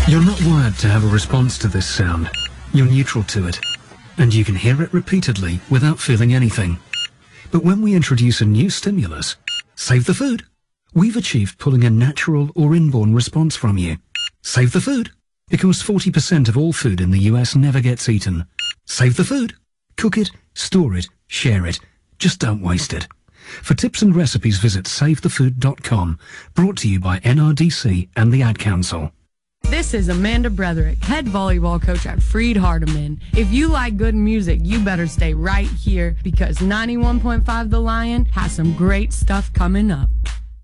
You're not wired to have a response to this sound. You're neutral to it, and you can hear it repeatedly without feeling anything. But when we introduce a new stimulus, save the food, we've achieved pulling a natural or inborn response from you. Save the food, because 40% of all food in the US never gets eaten. Save the food. Cook it, store it, share it. Just don't waste it. For tips and recipes, visit SaveTheFood.com. Brought to you by NRDC and the Ad Council. This is Amanda Bretherick, head volleyball coach at Freed Hardeman. If you like good music, you better stay right here because 91.5 The Lion has some great stuff coming up.